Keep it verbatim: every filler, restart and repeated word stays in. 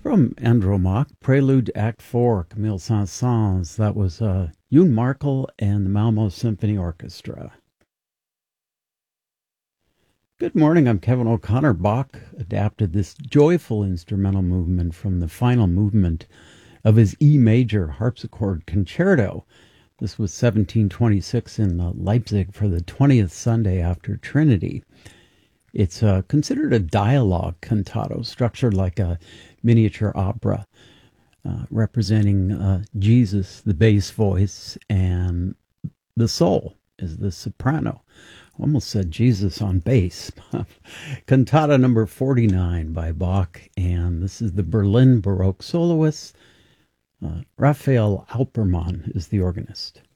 From Andromaque, Prelude Act four, Camille Saint-Saëns. That was uh, Yoon Markel and the Malmo Symphony Orchestra. Good morning, I'm Kevin O'Connor. Bach adapted this joyful instrumental movement from the final movement of his E major harpsichord concerto. This was seventeen twenty-six in uh, Leipzig for the twentieth Sunday after Trinity. It's uh, considered a dialogue cantato, structured like a miniature opera, uh, representing uh, Jesus, the bass voice, and the soul is the soprano. Almost said Jesus on bass. Cantata number forty-nine by Bach, and this is the Berlin Baroque soloist. Uh, Raphael Alpermann is the organist.